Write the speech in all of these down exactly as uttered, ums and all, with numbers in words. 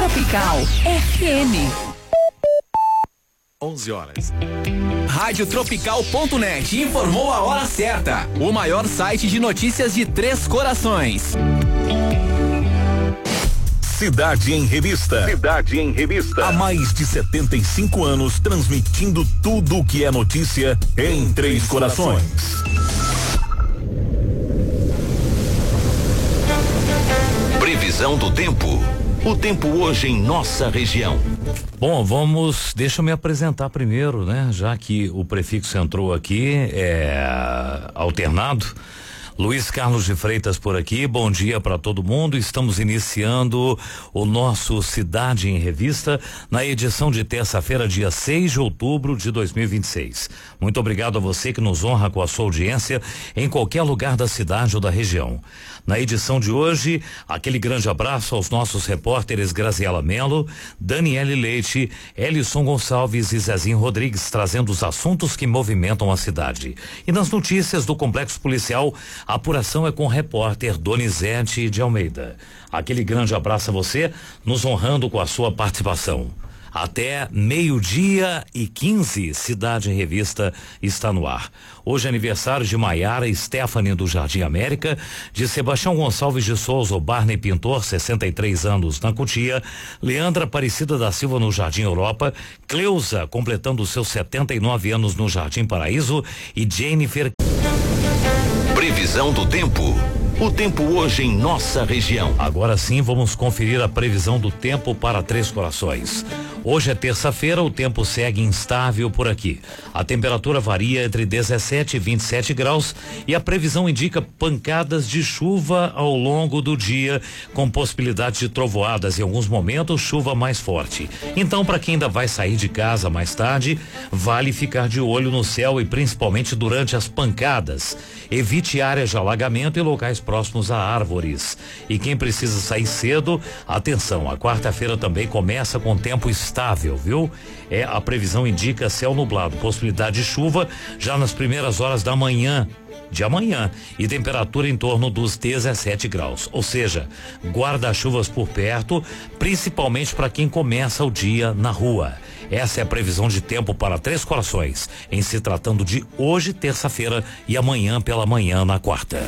Tropical F M. onze horas. Rádio Tropical ponto net informou a hora certa. O maior site de notícias de Três Corações. Cidade em Revista. Cidade em Revista. Há mais de setenta e cinco anos transmitindo tudo o que é notícia em Três Corações. Previsão do tempo. O tempo hoje em nossa região. Bom, vamos, deixa eu me apresentar primeiro, né? Já que o prefixo entrou aqui, é alternado. Luiz Carlos de Freitas por aqui, bom dia para todo mundo. Estamos iniciando o nosso Cidade em Revista na edição de terça-feira, dia seis de outubro de dois mil e vinte e seis. Muito obrigado a você que nos honra com a sua audiência em qualquer lugar da cidade ou da região. Na edição de hoje, aquele grande abraço aos nossos repórteres Graziela Melo, Daniele Leite, Elison Gonçalves e Zezinho Rodrigues, trazendo os assuntos que movimentam a cidade. E nas notícias do Complexo Policial, a apuração é com o repórter Donizete de Almeida. Aquele grande abraço a você, nos honrando com a sua participação. Até meio-dia e quinze, Cidade em Revista está no ar. Hoje é aniversário de Maiara Stephanie do Jardim América, de Sebastião Gonçalves de Souza, o Barney Pintor, sessenta e três anos na Cotia, Leandra Aparecida da Silva no Jardim Europa, Cleusa completando seus setenta e nove anos no Jardim Paraíso e Jennifer. Previsão do tempo. O tempo hoje em nossa região. Agora sim, vamos conferir a previsão do tempo para Três Corações. Hoje é terça-feira, o tempo segue instável por aqui. A temperatura varia entre dezessete e vinte e sete graus e a previsão indica pancadas de chuva ao longo do dia, com possibilidade de trovoadas e em alguns momentos chuva mais forte. Então, para quem ainda vai sair de casa mais tarde, vale ficar de olho no céu e principalmente durante as pancadas. Evite áreas de alagamento e locais próximos a árvores. E quem precisa sair cedo, atenção, a quarta-feira também começa com tempo estável, viu? É, a previsão indica céu nublado, possibilidade de chuva já nas primeiras horas da manhã de amanhã e temperatura em torno dos dezessete graus, ou seja, guarda-chuvas por perto, principalmente para quem começa o dia na rua. Essa é a previsão de tempo para Três Corações, em se tratando de hoje, terça-feira, e amanhã pela manhã na quarta.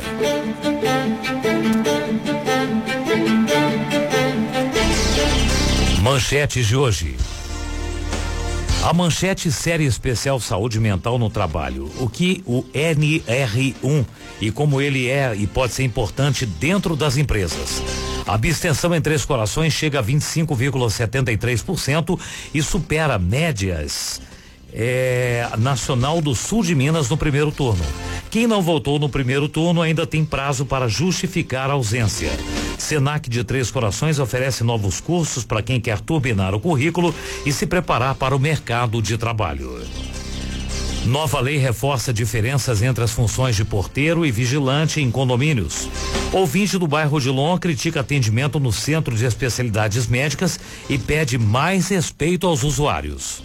Manchetes de hoje. A manchete série especial Saúde Mental no Trabalho. O que o N R um e como ele é e pode ser importante dentro das empresas. A abstenção em Três Corações chega a vinte e cinco vírgula setenta e três por cento e supera médias é, nacional do sul de Minas no primeiro turno. Quem não votou no primeiro turno ainda tem prazo para justificar a ausência. Senac de Três Corações oferece novos cursos para quem quer turbinar o currículo e se preparar para o mercado de trabalho. Nova lei reforça diferenças entre as funções de porteiro e vigilante em condomínios. Ouvinte do bairro Odilon critica atendimento no Centro de Especialidades Médicas e pede mais respeito aos usuários.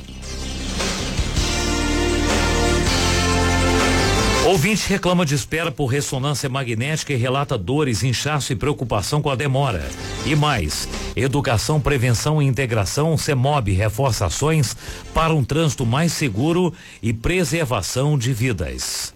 Ouvinte reclama de espera por ressonância magnética e relata dores, inchaço e preocupação com a demora. E mais, educação, prevenção e integração, CEMOB reforça ações para um trânsito mais seguro e preservação de vidas.